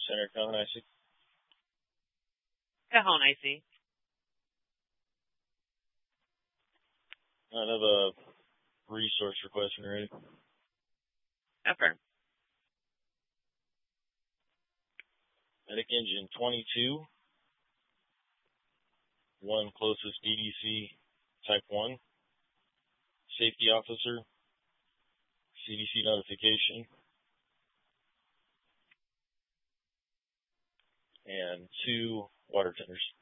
Center Cajon IC. Cajon IC. I have a resource request when you're ready. Affirm. Medic Engine 22. 1 closest BDC Type 1. Safety Officer. CDC notification. And 2 water tenders.